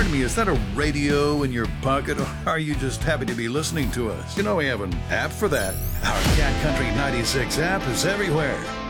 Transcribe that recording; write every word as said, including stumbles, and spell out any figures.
Pardon me, is that a radio in your pocket, or are you just happy to be listening to us? You know we have an app for that. Our Cat Country ninety-six app is everywhere.